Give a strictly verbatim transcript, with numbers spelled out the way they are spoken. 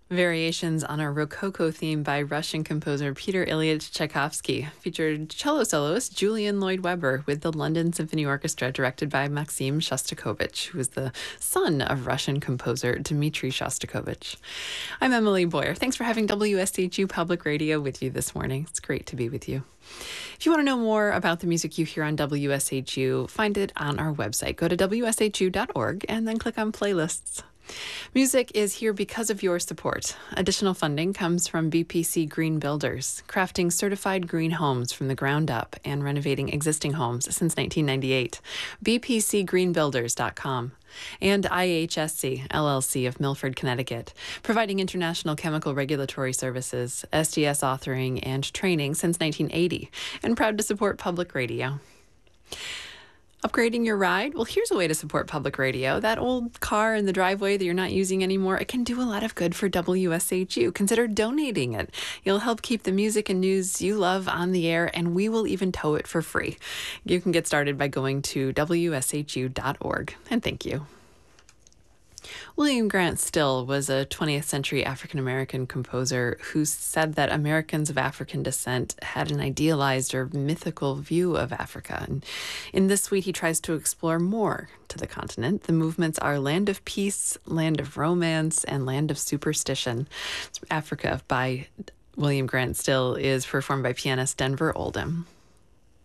Variations on a Rococo theme by Russian composer Peter Ilyich Tchaikovsky featured cello soloist Julian Lloyd Webber with the London Symphony Orchestra, directed by Maxim Shostakovich, who was the son of Russian composer Dmitri Shostakovich. I'm Emily Boyer. Thanks for having W S H U Public Radio with you this morning. It's great to be with you. If you want to know more about the music you hear on W S H U, find it on our website. Go to W S H U dot org and then click on playlists. Music is here because of your support. Additional funding comes from B P C Green Builders, crafting certified green homes from the ground up and renovating existing homes since nineteen ninety-eight. b p c green builders dot com. And I H S C, L L C of Milford, Connecticut, providing international chemical regulatory services, S G S authoring, and training since nineteen eighty, and proud to support public radio. Upgrading your ride? Well, here's a way to support public radio. That old car in the driveway that you're not using anymore, it can do a lot of good for W S H U. Consider donating it. You'll help keep the music and news you love on the air, and we will even tow it for free. You can get started by going to W S H U dot org. And thank you. William Grant Still was a twentieth century African-American composer who said that Americans of African descent had an idealized or mythical view of Africa. And in this suite, he tries to explore more to the continent. The movements are Land of Peace, Land of Romance, and Land of Superstition. Africa by William Grant Still is performed by pianist Denver Oldham.